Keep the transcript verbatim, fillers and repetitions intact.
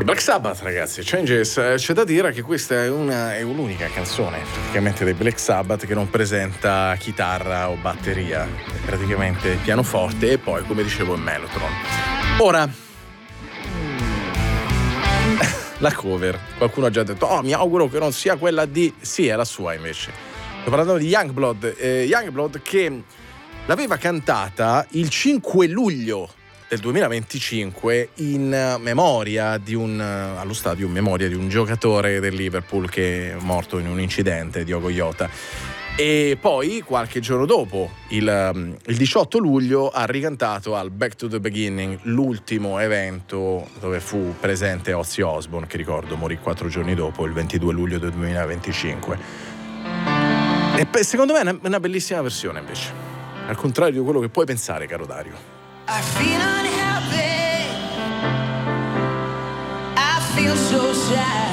Black Sabbath, ragazzi, Changes. C'è da dire che questa è, una, è l'unica canzone praticamente dei Black Sabbath che non presenta chitarra o batteria, è praticamente pianoforte e poi, come dicevo, il mellotron. Ora, la cover, qualcuno ha già detto oh, mi auguro che non sia quella di... Sì, è la sua invece. Sto parlando di Youngblood, eh, Youngblood che l'aveva cantata il cinque luglio del duemilaventicinque in memoria di un allo stadio in memoria di un giocatore del Liverpool che è morto in un incidente, Diogo Jota. E poi qualche giorno dopo, il, il diciotto luglio, ha ricantato al Back to the Beginning, l'ultimo evento dove fu presente Ozzy Osbourne, che ricordo morì quattro giorni dopo, il ventidue luglio del duemilaventicinque. E secondo me è una bellissima versione invece, al contrario di quello che puoi pensare, caro Dario. I feel unhappy, I feel so sad.